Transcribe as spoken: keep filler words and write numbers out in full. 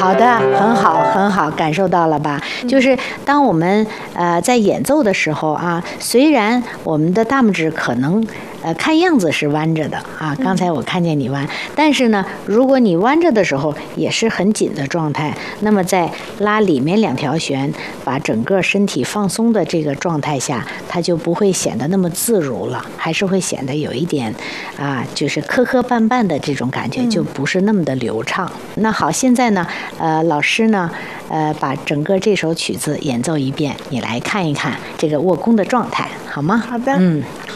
好的，很好，很好，感受到了吧？就是当我们呃在演奏的时候啊，虽然我们的大拇指可能呃看样子是弯着的啊，刚才我看见你弯，但是呢，如果你弯着的时候也是很紧的状态，那么在拉里面两条弦，把整个身体放松的这个状态下，它就不会显得那么自如了，还是会显得有一点啊，就是磕磕绊绊的这种感觉，就不是那么的流畅。那好，现在呢，呃，老师呢，呃，把整个这首曲子演奏一遍，你来看一看这个握弓的状态，好吗？ 好的， 嗯，